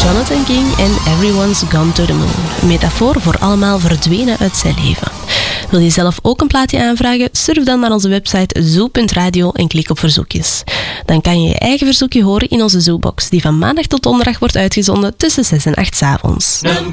Jonathan King en Everyone's Gone to the Moon. Een metafoor voor allemaal verdwenen uit zijn leven. Wil je zelf ook een plaatje aanvragen? Surf dan naar onze website zoo.radio en klik op verzoekjes. Dan kan je je eigen verzoekje horen in onze Zoobox, die van maandag tot donderdag wordt uitgezonden tussen 6 en 8 's avonds.